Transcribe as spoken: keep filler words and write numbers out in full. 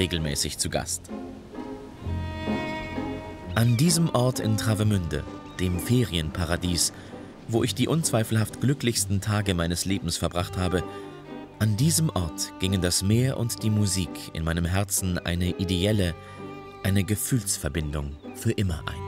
regelmäßig zu Gast. An diesem Ort in Travemünde, dem Ferienparadies, wo ich die unzweifelhaft glücklichsten Tage meines Lebens verbracht habe, an diesem Ort gingen das Meer und die Musik in meinem Herzen eine ideelle, eine Gefühlsverbindung für immer ein.